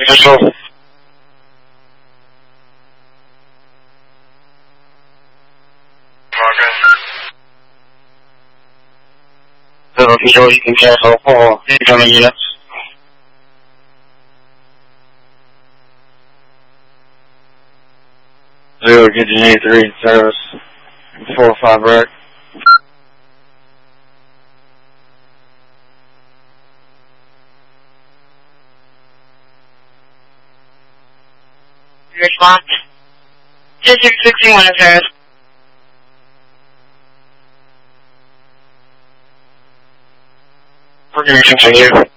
official. Zero Control, you can cancel all incoming units. Zero, Kitchen 83, service 4-5 rack. Response. 2661 is service. We're going to continue.